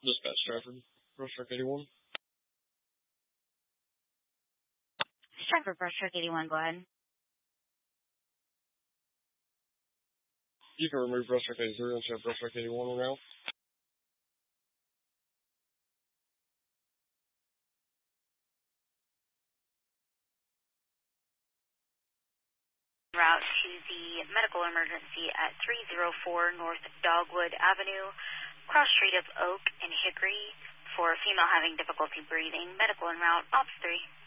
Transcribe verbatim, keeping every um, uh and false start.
Dispatch Stratford, Brushstroke eighty-one. Stratford, Brushstroke eighty-one, go ahead. You can remove Brushstroke eighty-three and set Brushstroke eighty-one now. Route to the medical emergency at three oh four North Dogwood Avenue, cross street of Oak and Hickory, for a female having difficulty breathing. Medical en route, Ops three.